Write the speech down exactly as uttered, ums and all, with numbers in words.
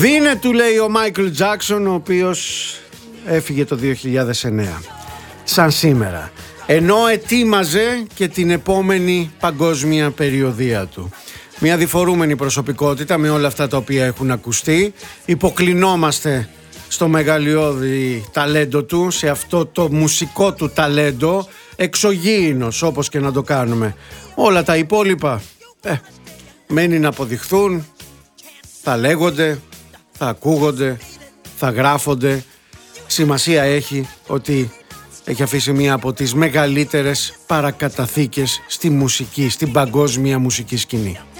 Δίνε, του λέει ο Μάικλ Τζάκσον, ο οποίος έφυγε το δύο χιλιάδες εννέα, σαν σήμερα, ενώ ετοίμαζε και την επόμενη παγκόσμια περιοδεία του. Μια διφορούμενη προσωπικότητα με όλα αυτά τα οποία έχουν ακουστεί. Υποκλεινόμαστε στο μεγαλειώδη ταλέντο του, σε αυτό το μουσικό του ταλέντο, εξωγήινος όπως και να το κάνουμε. Όλα τα υπόλοιπα ε, μένει να αποδειχθούν, θα λέγονται, θα ακούγονται, θα γράφονται. Σημασία έχει ότι έχει αφήσει μία από τις μεγαλύτερες παρακαταθήκες στη μουσική, στην παγκόσμια μουσική σκηνή.